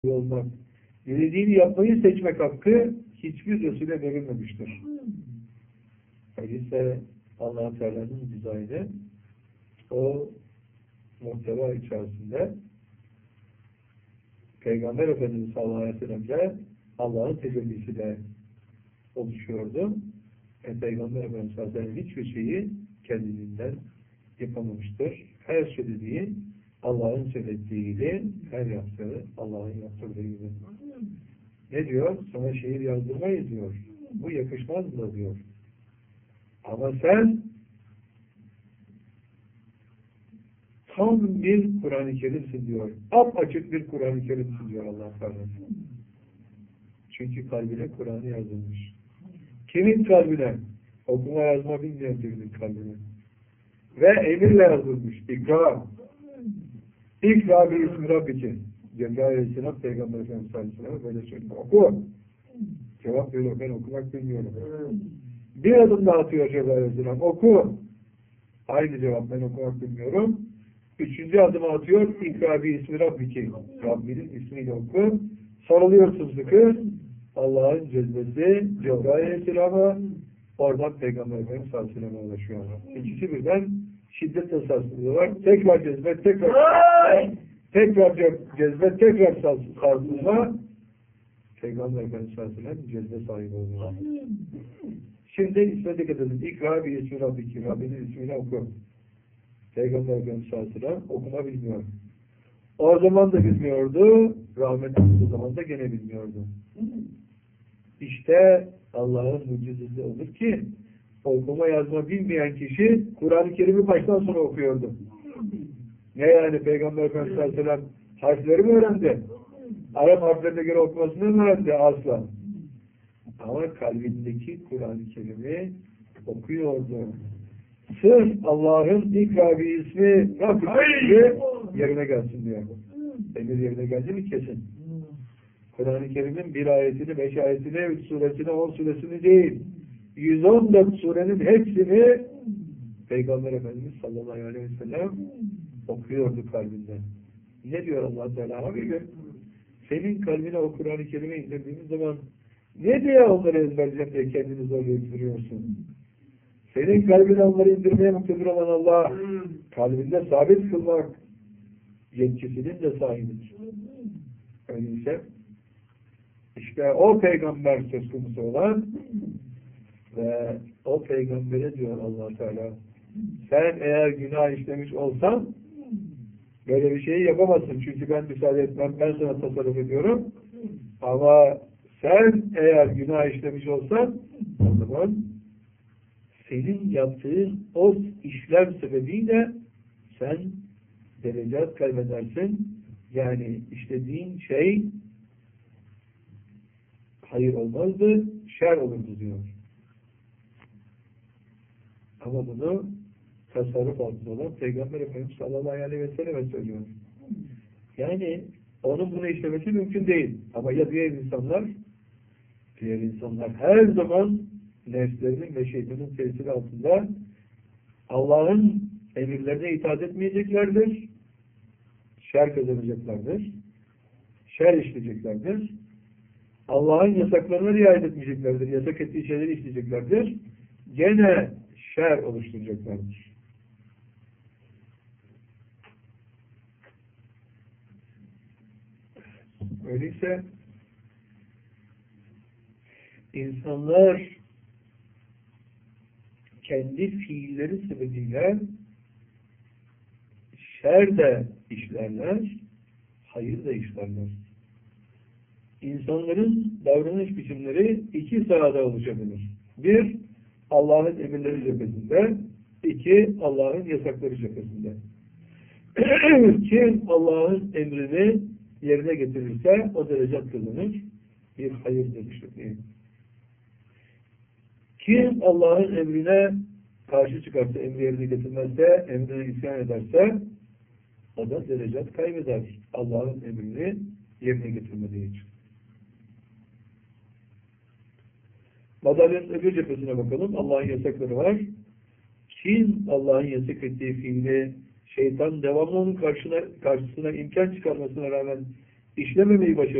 olmak, dilediğini yapmayı seçmek hakkı hiçbir Resul'e verilmemiştir. Öyleyse Allah-u Teala'nın dizaynı o muhteva içerisinde Peygamber Efendimiz sallallahu aleyhi ve sellem'le Allah'ın tecellisi de oluşuyordu. Peygamber Efendimiz sallallahu aleyhi ve sellem hiçbir şeyi kendiliğinden yapamamıştır. Her söylediği Allah'ın söylediğiyle, her yaptığı Allah'ın yaptırdığı gibi. Ne diyor? Sana şiir yazdırmayız diyor. Bu yakışmaz mı diyor. Ama sen tam bir Kur'an-ı Kerim'sin diyor. Apaçık bir Kur'an-ı Kerim'sin diyor Allah Teala. Çünkü kalbine Kur'an'ı yazılmış. Kimin kalbine? Okuma yazma bilmeyen birinin kalbine. Ve emirle yazılmış. İkra. İkra bir ismi Rabbiki. Cebrail Aleyhisselam Peygamber Efendimiz Aleyhisselam'a böyle söylüyor. Oku. Cevap veriyor. Ben okumak bilmiyorum. Bir adım daha atıyor Cebrail Aleyhisselam. Oku. Aynı cevap. Ben okumak bilmiyorum. Üçüncü adımı atıyor. İkra bir ismi Rabbiki. Rabbinin ismiyle oku. Sarılıyor sızlıkı. Allah'ın cezbesi Cebrail Aleyhisselam'a, oradan Peygamber Efendimiz Aleyhisselam'a ulaşıyor. İkisi birden şiddetle sarsılıyorlar. Tekrar cezbet, tekrar cezbet, tekrar sarsılma. Peygamber Efendimiz Aleyhisselam cezbe sahibi oluyor. Şimdi isme dikkat edin. İkra bir ismi Rabbiki. Rabbinin ismiyle oku. Peygamber Efendimiz Aleyhisselam okuma bilmiyor. O zaman da bilmiyordu. Rahmetli o zaman da gene bilmiyordu. İşte Allah'ın mucizesi olur ki okuma yazma bilmeyen kişi Kur'an-ı Kerim'i baştan sona okuyordu. Ne yani Peygamber Efendimiz Aleyhisselam harfleri mi öğrendi? Arap harflerine göre okumasını mı öğrendi? Asla. Ama kalbindeki Kur'an-ı Kerim'i okuyordu. Sırf Allah'ın ikra bir ismi Rabbim yerine gelsin diyor. Emir yerine geldi mi kesin. Kur'an-ı Kerim'in bir ayetini, 5 ayetini, 3 suresini, 10 suresini değil, 114 surenin hepsini Peygamber Efendimiz sallallahu aleyhi ve sellem okuyordu kalbinden. Ne diyor Allah Teala? Habibim, senin kalbine o Kur'an-ı Kerim'i indirdiğimiz zaman ne diye onları ezberleyeceğim diye kendini zorlayıp duruyorsun? Senin kalbine onları indirmeye muktedir olan Allah, kalbinde sabit kılmak yetkisinin de sahibidir. Öyleyse İşte o peygamber söz konusu olan ve o peygambere diyor Allah Teala, sen eğer günah işlemiş olsan böyle bir şeyi yapamazsın. Çünkü ben müsaade etmem, ben sana tasarruf ediyorum. Ama sen eğer günah işlemiş olsan o zaman senin yaptığın o işlem sebebiyle sen derecat kaybedersin. Yani işlediğin şey hayır olmazdı, şer olurdu diyor. Ama bunu tasarruf altında olan Peygamber Efendimiz sallallahu aleyhi ve sellem söylüyor. Yani onun bunu işlemesi mümkün değil. Ama ya diğer insanlar her zaman nefslerinin ve şeytanın tesiri altında Allah'ın emirlerine itaat etmeyeceklerdir. Şer kazanacaklardır. Şer işleyeceklerdir. Allah'ın yasaklarına riayet etmeyeceklerdir. Yasak ettiği şeyleri işleyeceklerdir. Gene şer oluşturacaklardır. Öyleyse insanlar kendi fiilleri sebebiyle şer de işlerler, hayır da işlerler. İnsanların davranış biçimleri iki sahada oluşabilir. Bir, Allah'ın emirleri cephesinde. İki, Allah'ın yasakları cephesinde. Kim Allah'ın emrini yerine getirirse o derecat kazanır. Bir hayır demiştir. Kim Allah'ın emrine karşı çıkarsa, emri yerine getirmezse, emrine isyan ederse o da derecat kaybeder. Allah'ın emrini yerine getirmediği için. Madalyonun öbür cephesine bakalım. Allah'ın yasakları var. Kim Allah'ın yasak ettiği fiili şeytan devamlı onun karşısına imkan çıkarmasına rağmen işlememeyi başarıyor.